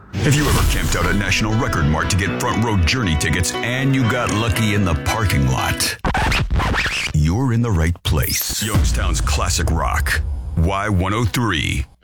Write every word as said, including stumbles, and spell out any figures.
Have you ever camped out at National Record Mart to get front row Journey tickets and you got lucky in the parking lot? You're in the right place. Youngstown's classic rock. Y one oh three.